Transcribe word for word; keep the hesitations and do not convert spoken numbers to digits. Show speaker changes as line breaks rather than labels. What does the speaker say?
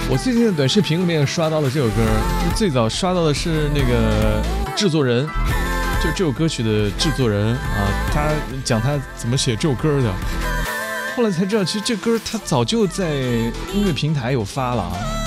我最近的短视频里面刷到了这首歌，最早刷到的是那个制作人，就这首歌曲的制作人啊，他讲他怎么写这首歌的。后来才知道，其实这歌他早就在音乐平台有发了啊。